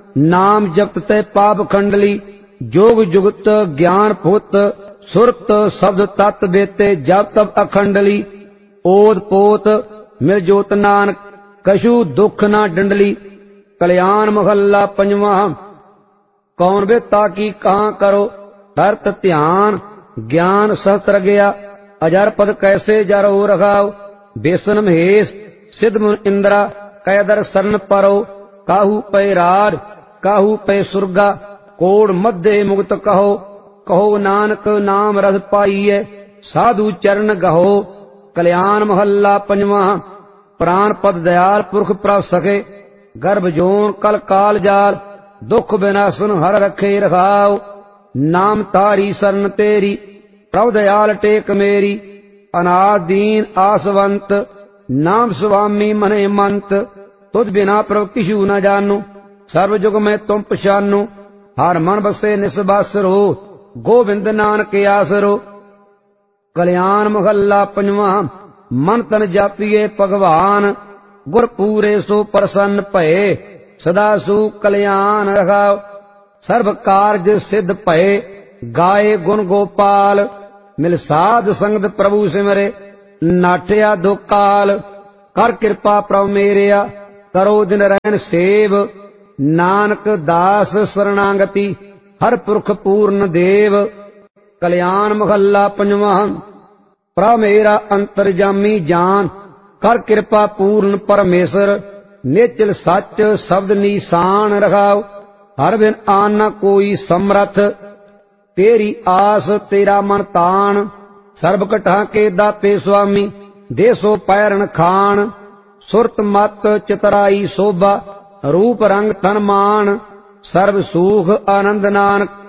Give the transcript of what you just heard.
नाम जपत ते पाप खंडली। जोग जुगत ज्ञान फुत सुरत शब्द तत् बेते जब तब अखंडली। ओत पोत मिल जोत नानक कछु दुख ना डंडली। कल्याण महला पंजवा। कौन बेता की कहाँ करो धरत ध्यान ज्ञान सहस्त्र गया। अजर पद कैसे जरो रखाओ बेसन महेश सिद्ध मुन इंद्रा कैदर शरण परो। काहू पे राज काहू पे सुरगा कोड मध्य मुक्त कहो। कहो नानक नाम रस पाइए साधु चरण गहो। कल्याण महला पंजवा। प्राण पद दयाल पुरख प्रभ सके गर्भ जोन कल काल जाल। दुख विनाशन हर रखे रखाओ नाम तारी शरण तेरी। प्रभ दयाल टेक मेरी अनाथ दीन आसवंत। नाम स्वामी मने मंत तुझ बिना प्रभ किशु न जानू। सर्व जुग में तुम पछानू हर मन बसे निसबासरो। गोविंद नानक आसरो। कल्याण महला पंजवा। मन तन जापिए भगवान गुर पूरे सो प्रसन्न भये। सदा सु कल्याण रखाओ सर्व कारज सिद्ध भये। गाये गुण गोपाल मिल साध संगत प्रभु सिमरे। नाठिया दुख काल कर कृपा प्रभु मेरिया। करो दिन रैन सेव नानक दास शरणागति हर पुरख पूर्ण देव। कल्याण महला पंजवा। प्रभ मेरा अंतरजामी जान कर कृपा पूर्ण परमेश्वर। निचल सच शब्द निशान रखाओ हर बिन आन न कोई समरथ। तेरी आस तेरा मन तान सर्ब कटा के दाते स्वामी। देसो पैरण खान सुरत मत चितराई शोभा। रूप रंग तन मान सर्व सुख आनंद नानक।